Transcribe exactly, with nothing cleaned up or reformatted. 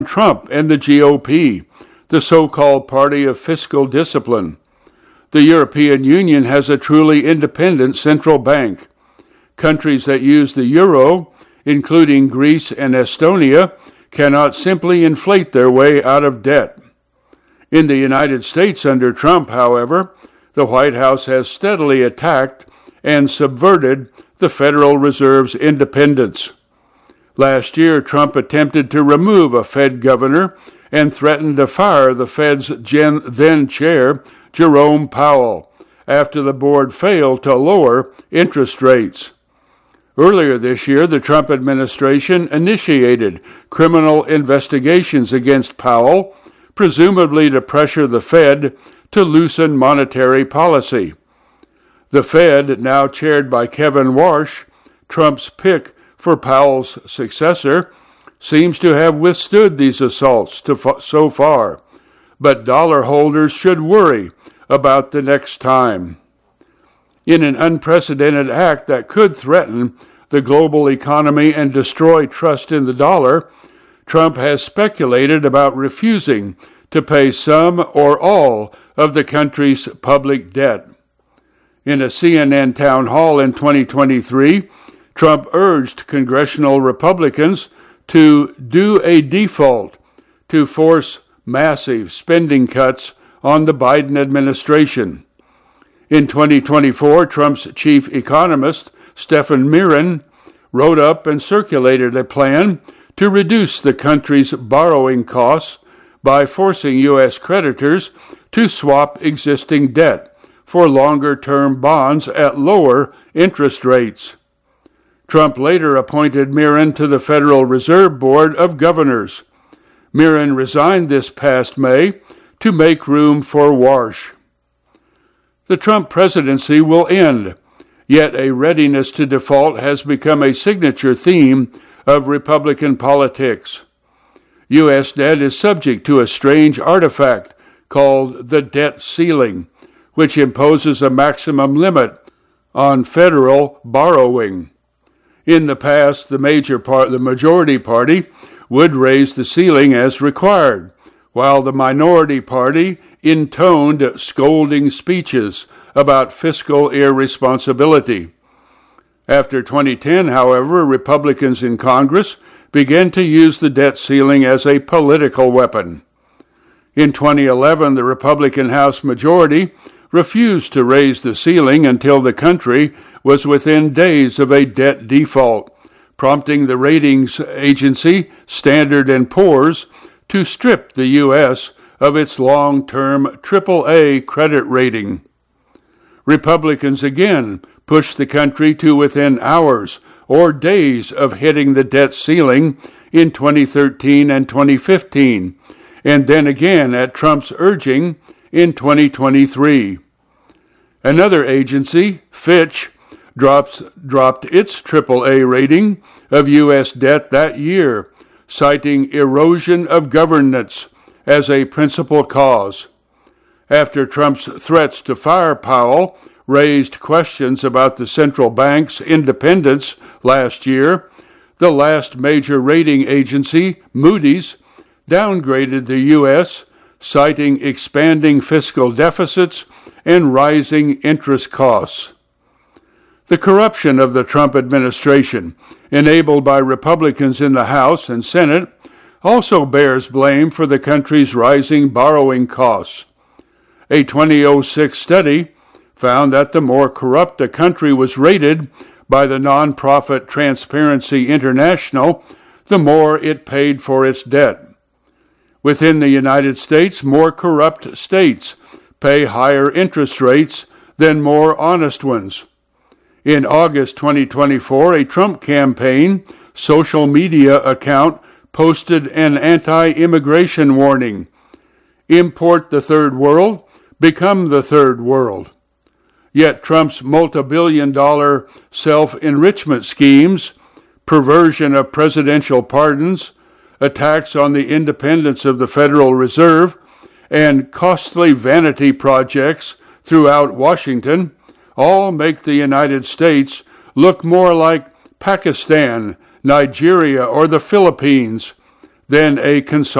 Trump and the G O P, the so-called party of fiscal discipline. The European Union has a truly independent central bank. Countries that use the euro, including Greece and Estonia, cannot simply inflate their way out of debt. In the United States under Trump, however, the White House has steadily attacked and subverted the Federal Reserve's independence. Last year, Trump attempted to remove a Fed governor and threatened to fire the Fed's then chair, Jerome Powell, after the board failed to lower interest rates. Earlier this year, the Trump administration initiated criminal investigations against Powell, presumably to pressure the Fed to loosen monetary policy. The Fed, now chaired by Kevin Warsh, Trump's pick for Powell's successor, seems to have withstood these assaults to fa- so far, but dollar holders should worry about the next time. In an unprecedented act that could threaten the global economy and destroy trust in the dollar, Trump has speculated about refusing to pay some or all of the country's public debt. In a C N N town hall in twenty twenty-three, Trump urged congressional Republicans to do a default to force massive spending cuts on the Biden administration. In twenty twenty-four, Trump's chief economist, Stephen Miran, wrote up and circulated a plan to reduce the country's borrowing costs by forcing U S creditors to swap existing debt for longer-term bonds at lower interest rates. Trump later appointed Miran to the Federal Reserve Board of Governors. Miran resigned this past May to make room for Warsh. The Trump presidency will end, yet a readiness to default has become a signature theme of Republican politics. U S debt is subject to a strange artifact called the debt ceiling, which imposes a maximum limit on federal borrowing. In the past, the major part, the majority party would raise the ceiling as required, while the minority party intoned scolding speeches about fiscal irresponsibility. After twenty ten, however, Republicans in Congress began to use the debt ceiling as a political weapon. In twenty eleven, the Republican House majority refused to raise the ceiling until the country was within days of a debt default, prompting the ratings agency Standard and Poor's to strip the U S of its long-term triple A credit rating. Republicans again pushed the country to within hours or days of hitting the debt ceiling in twenty thirteen and twenty fifteen, and then again at Trump's urging in twenty twenty-three. Another agency, Fitch, drops, dropped its triple A rating of U S debt that year, citing erosion of governance as a principal cause. After Trump's threats to fire Powell raised questions about the central bank's independence last year, the last major rating agency, Moody's, downgraded the U S, citing expanding fiscal deficits and rising interest costs. The corruption of the Trump administration, enabled by Republicans in the House and Senate, also bears blame for the country's rising borrowing costs. A twenty oh six study found that the more corrupt a country was rated by the nonprofit Transparency International, the more it paid for its debt. Within the United States, more corrupt states pay higher interest rates than more honest ones. In August twenty twenty-four, a Trump campaign social media account posted an anti-immigration warning. Import the third world, become the third world. Yet Trump's multi-billion dollar self-enrichment schemes, perversion of presidential pardons, attacks on the independence of the Federal Reserve, and costly vanity projects throughout Washington all make the United States look more like Pakistan, Nigeria, or the Philippines then a consolidated